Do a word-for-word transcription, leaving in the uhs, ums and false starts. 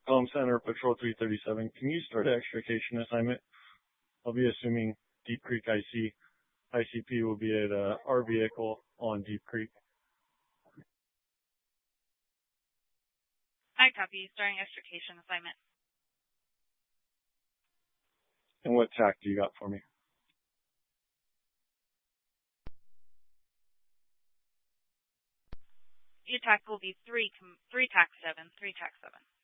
Comm Center, Patrol three thirty-seven. Can you start an extrication assignment? I'll be assuming Deep Creek I C. I C P will be at uh, our vehicle on Deep Creek. I copy. Starting extrication assignment. And what tack do you got for me? Your tack will be three, three tack seven, three tack seven.